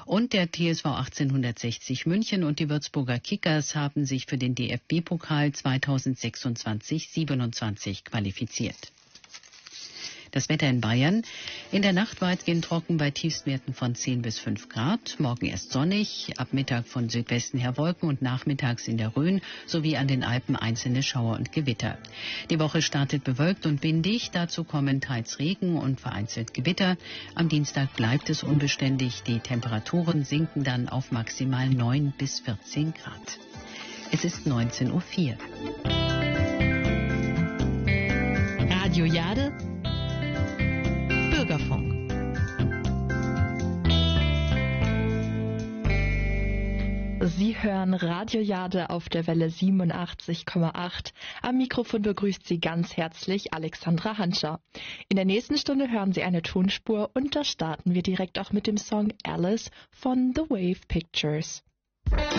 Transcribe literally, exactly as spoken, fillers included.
Und der T S V achtzehnhundertsechzig München und die Würzburger Kickers haben sich für den D F B-Pokal zweitausendsechsundzwanzig siebenundzwanzig qualifiziert. Das Wetter in Bayern. In der Nacht weitgehend trocken bei Tiefstwerten von zehn bis fünf Grad. Morgen erst sonnig, ab Mittag von Südwesten her Wolken und nachmittags in der Rhön sowie an den Alpen einzelne Schauer und Gewitter. Die Woche startet bewölkt und windig. Dazu kommen teils Regen und vereinzelt Gewitter. Am Dienstag bleibt es unbeständig. Die Temperaturen sinken dann auf maximal neun bis vierzehn Grad. Es ist neunzehn Uhr vier. Radio Jade Bürgerfunk. Sie hören Radio Jade auf der Welle siebenundachtzig Komma acht. Am Mikrofon begrüßt Sie ganz herzlich Alexandra Hanscher. In der nächsten Stunde hören Sie eine Tonspur und da starten wir direkt auch mit dem Song Alice von The Wave Pictures.